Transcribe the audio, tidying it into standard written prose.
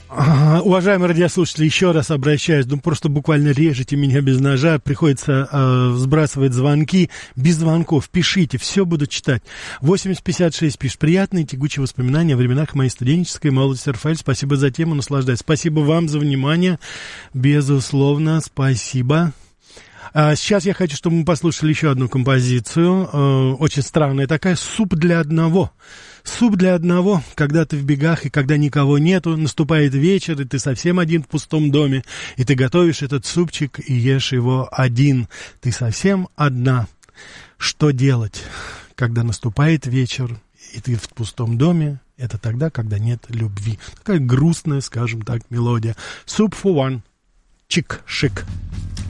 Уважаемые радиослушатели, еще раз обращаюсь, просто буквально режете меня без ножа, приходится сбрасывать звонки, без звонков, пишите, все буду читать. 8056 пишет: приятные тягучие воспоминания о временах моей студенческой молодости. Рафаэль, спасибо за тему, наслаждаюсь. Спасибо вам за внимание, безусловно, спасибо. Сейчас я хочу, чтобы мы послушали еще одну композицию, очень странная такая, «Суп для одного». Суп для одного, когда ты в бегах и когда никого нету, наступает вечер, и ты совсем один в пустом доме, и ты готовишь этот супчик и ешь его один. Ты совсем одна. Что делать, когда наступает вечер, и ты в пустом доме? Это тогда, когда нет любви. Такая грустная, скажем так, мелодия. Soup for one. Чик-шик.